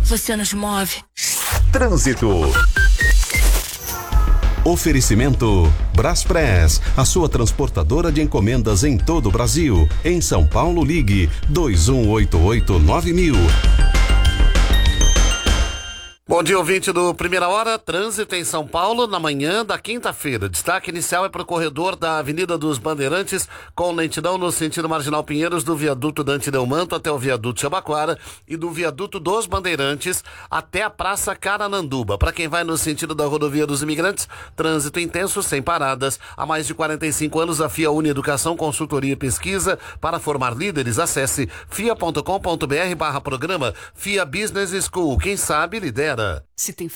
você nos move. Trânsito. Oferecimento Braspress, a sua transportadora de encomendas em todo o Brasil. Em São Paulo, ligue 2188-9000. Bom dia, ouvinte do Primeira Hora. Trânsito em São Paulo na manhã da quinta-feira. Destaque inicial é para o corredor da Avenida dos Bandeirantes, com lentidão no sentido Marginal Pinheiros, do viaduto Dante Delmanto até o viaduto Jabaquara e do viaduto dos Bandeirantes até a Praça Carananduba. Para quem vai no sentido da Rodovia dos Imigrantes, trânsito intenso, sem paradas. Há mais de 45 anos, a FIA une Educação, Consultoria e Pesquisa para formar líderes. Acesse fia.com.br/programa FIA Business School. Quem sabe, lidera. Se tem